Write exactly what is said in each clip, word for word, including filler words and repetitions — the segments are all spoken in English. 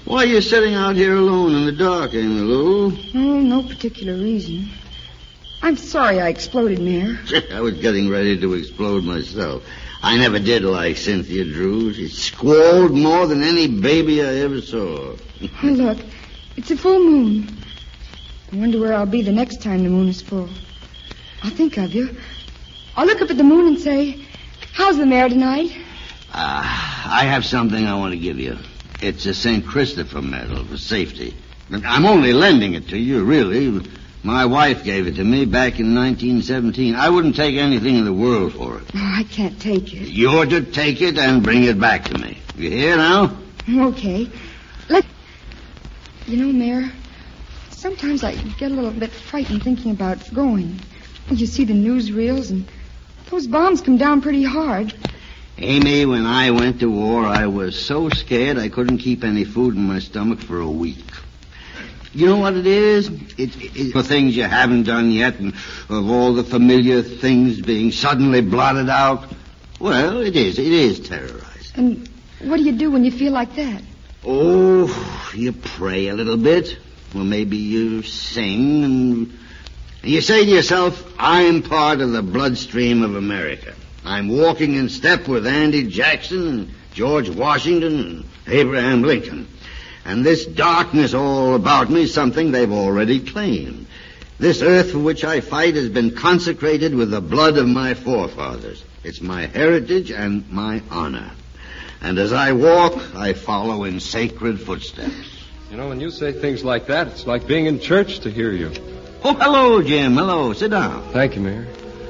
Why are you sitting out here alone in the dark, Amy Lou? Oh, no particular reason. I'm sorry I exploded, Mayor. I was getting ready to explode myself. I never did like Cynthia Drew. She squalled more than any baby I ever saw. Oh, look, it's a full moon. I wonder where I'll be the next time the moon is full. I'll think of you. I'll look up at the moon and say, how's the Mayor tonight? Ah, uh, I have something I want to give you. It's a Saint Christopher medal for safety. I'm only lending it to you, really. My wife gave it to me back in nineteen seventeen. I wouldn't take anything in the world for it. Oh, I can't take it. You're to take it and bring it back to me. You hear now? Okay. Let... You know, Mayor, sometimes I get a little bit frightened thinking about going. You see the newsreels, and those bombs come down pretty hard. Amy, when I went to war, I was so scared I couldn't keep any food in my stomach for a week. You know what it is? It, it, it's the things you haven't done yet, and of all the familiar things being suddenly blotted out. Well, it is. It is terrorizing. And what do you do when you feel like that? Oh, you pray a little bit. Well, maybe you sing, and you say to yourself, I'm part of the bloodstream of America. I'm walking in step with Andy Jackson and George Washington and Abraham Lincoln. And this darkness all about me is something they've already claimed. This earth for which I fight has been consecrated with the blood of my forefathers. It's my heritage and my honor. And as I walk, I follow in sacred footsteps. You know, when you say things like that, it's like being in church to hear you. Oh, hello, Jim. Hello. Sit down. Thank you, Mayor.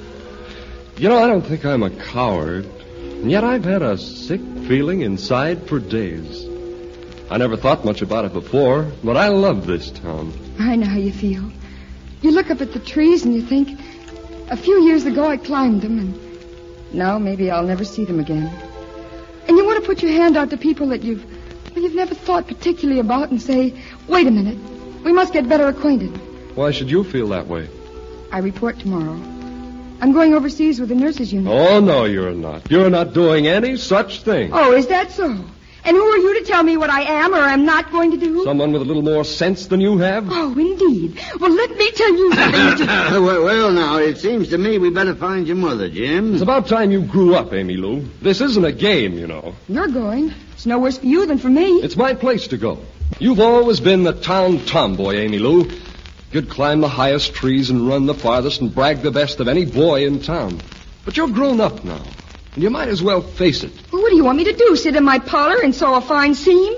You know, I don't think I'm a coward, and yet I've had a sick feeling inside for days. I never thought much about it before, but I love this town. I know how you feel. You look up at the trees and you think, a few years ago I climbed them, and now maybe I'll never see them again. And you want to put your hand out to people that you've, well, you've never thought particularly about and say, wait a minute, we must get better acquainted. Why should you feel that way? I report tomorrow. I'm going overseas with the nurses unit. Oh, no, you're not. You're not doing any such thing. Oh, is that so? And who are you to tell me what I am or am not going to do? Someone with a little more sense than you have? Oh, indeed. Well, let me tell you something. Mister well, well, now, it seems to me we better find your mother, Jim. It's about time you grew up, Amy Lou. This isn't a game, you know. You're going. It's no worse for you than for me. It's my place to go. You've always been the town tomboy, Amy Lou. You'd climb the highest trees and run the farthest and brag the best of any boy in town. But you're grown up now, and you might as well face it. Well, what do you want me to do, sit in my parlor and sew a fine seam?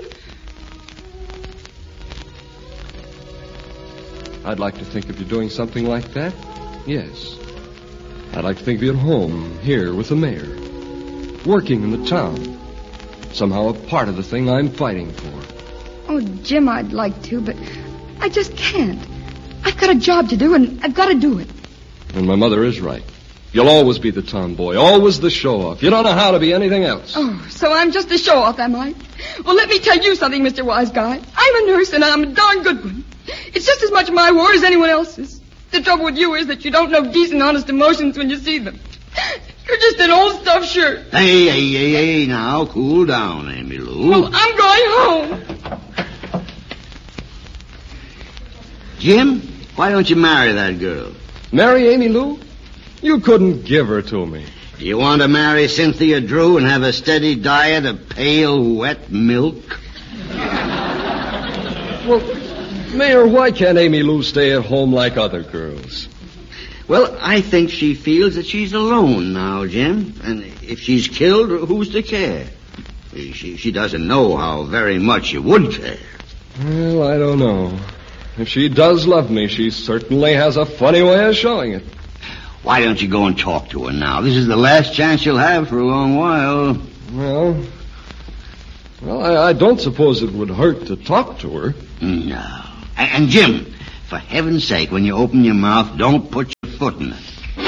I'd like to think of you doing something like that. Yes. I'd like to think of you at home, here with the mayor, working in the town, somehow a part of the thing I'm fighting for. Oh, Jim, I'd like to, but I just can't. I've got a job to do, and I've got to do it. And my mother is right. You'll always be the tomboy, always the show-off. You don't know how to be anything else. Oh, so I'm just a show-off, am I? Well, let me tell you something, Mister Wise Guy. I'm a nurse, and I'm a darn good one. It's just as much my war as anyone else's. The trouble with you is that you don't know decent, honest emotions when you see them. You're just an old stuffed shirt. Hey, hey, hey, hey, now, cool down, Amy Lou. Well, I'm going home. Jim, why don't you marry that girl? Marry Amy Lou? You couldn't give her to me. Do you want to marry Cynthia Drew and have a steady diet of pale, wet milk? Well, Mayor, why can't Amy Lou stay at home like other girls? Well, I think she feels that she's alone now, Jim. And if she's killed, who's to care? She, she doesn't know how very much you would care. Well, I don't know. If she does love me, she certainly has a funny way of showing it. Why don't you go and talk to her now? This is the last chance you'll have for a long while. Well, well, I, I don't suppose it would hurt to talk to her. No. And, and Jim, for heaven's sake, when you open your mouth, don't put your foot in it.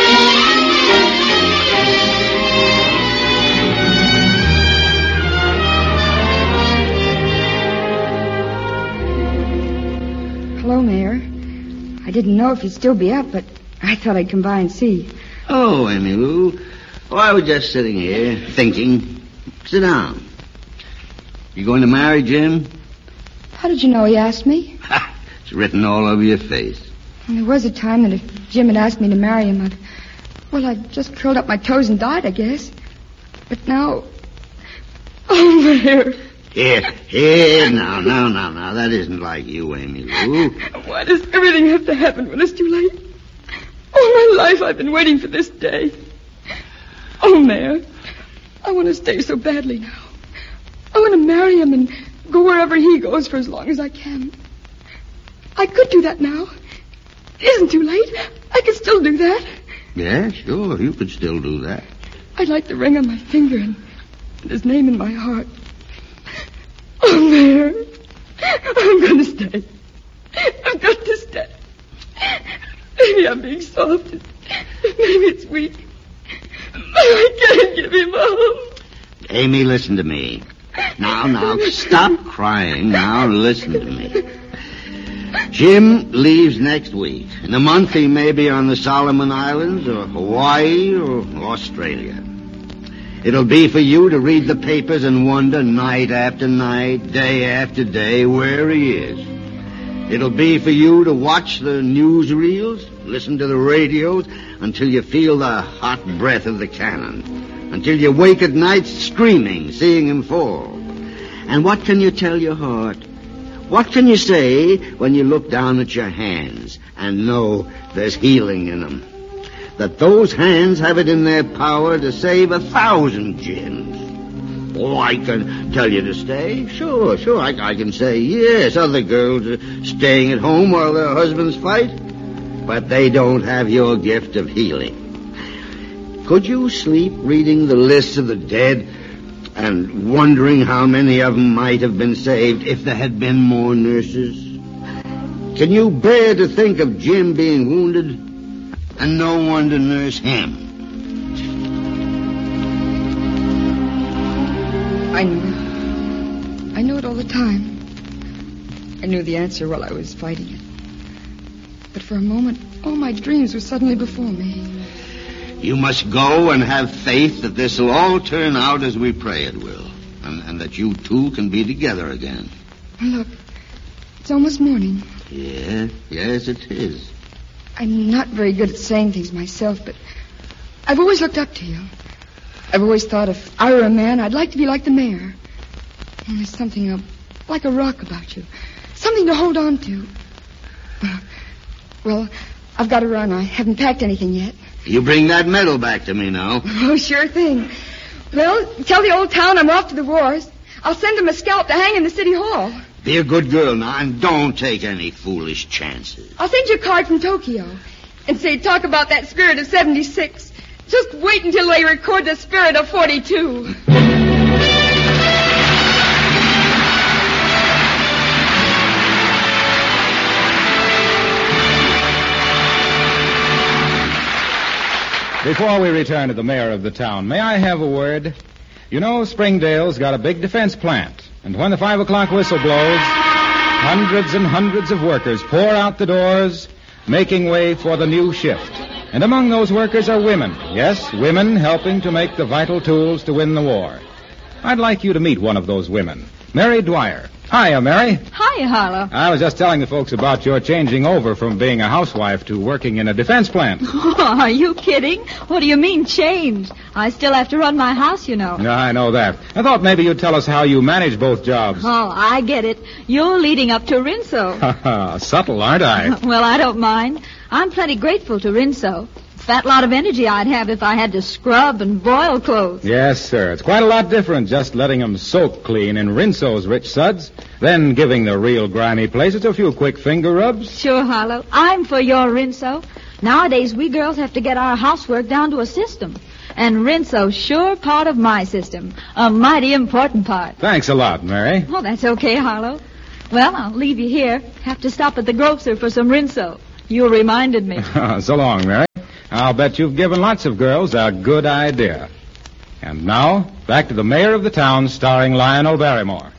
Hello, Mayor. I didn't know if you'd still be up, but I thought I'd come by and see. Oh, Amy Lou. Oh, I was just sitting here, thinking. Sit down. You going to marry Jim? How did you know he asked me? It's written all over your face. And there was a time that if Jim had asked me to marry him, I'd... Well, I'd just curled up my toes and died, I guess. But now... Oh, Mayor. Here, here, now, now, now, now. That isn't like you, Amy Lou. Why does everything have to happen when it's too late? All my life I've been waiting for this day. Oh, Mayor, I want to stay so badly now. I want to marry him and go wherever he goes for as long as I can. I could do that now. It isn't too late. I could still do that. Yeah, sure, you could still do that. I'd like the ring on my finger and, and his name in my heart. Oh, Mayor, I'm going to stay. I've got to stay. Maybe I'm being soft. Maybe it's weak. But I can't give him up. Amy, listen to me. Now, now, stop crying. Now, listen to me. Jim leaves next week. In a month, he may be on the Solomon Islands or Hawaii or Australia. It'll be for you to read the papers and wonder night after night, day after day, where he is. It'll be for you to watch the newsreels, listen to the radios, until you feel the hot breath of the cannon. Until you wake at night screaming, seeing him fall. And what can you tell your heart? What can you say when you look down at your hands and know there's healing in them? That those hands have it in their power to save a thousand Jims. Oh, I can tell you to stay. Sure, sure, I, I can say, yes, other girls are staying at home while their husbands fight. But they don't have your gift of healing. Could you sleep reading the lists of the dead and wondering how many of them might have been saved if there had been more nurses? Can you bear to think of Jim being wounded and no one to nurse him? I knew. I knew it all the time. I knew the answer while I was fighting it. But for a moment, all my dreams were suddenly before me. You must go and have faith that this will all turn out as we pray it will, and, and that you two can be together again. Look, it's almost morning. Yeah, yes, it is. I'm not very good at saying things myself, but I've always looked up to you. I've always thought if I were a man, I'd like to be like the mayor. And there's something uh, like a rock about you. Something to hold on to. Well, I've got to run. I haven't packed anything yet. You bring that medal back to me now. Oh, sure thing. Well, tell the old town I'm off to the wars. I'll send them a scalp to hang in the city hall. Be a good girl now, and don't take any foolish chances. I'll send you a card from Tokyo and say, talk about that spirit of seventy-six. Just wait until they record the spirit of forty-two. Before we return to the mayor of the town, may I have a word? You know, Springdale's got a big defense plant. And when the five o'clock whistle blows, hundreds and hundreds of workers pour out the doors, making way for the new shift. And among those workers are women. Yes, women helping to make the vital tools to win the war. I'd like you to meet one of those women, Mary Dwyer. Hiya, Mary. Hiya, Harlow. I was just telling the folks about your changing over from being a housewife to working in a defense plant. Oh, are you kidding? What do you mean, change? I still have to run my house, you know. Yeah, I know that. I thought maybe you'd tell us how you manage both jobs. Oh, I get it. You're leading up to Rinso. Ha ha, subtle, aren't I? Well, I don't mind. I'm plenty grateful to Rinso. Fat lot of energy I'd have if I had to scrub and boil clothes. Yes, sir. It's quite a lot different just letting them soak clean in Rinso's rich suds, then giving the real grimy places a few quick finger rubs. Sure, Harlow. I'm for your Rinso. Nowadays, we girls have to get our housework down to a system. And Rinso's sure part of my system. A mighty important part. Thanks a lot, Mary. Oh, that's okay, Harlow. Well, I'll leave you here. Have to stop at the grocer for some Rinso. You reminded me. So long, Mary. I'll bet you've given lots of girls a good idea. And now, back to the mayor of the town, starring Lionel Barrymore.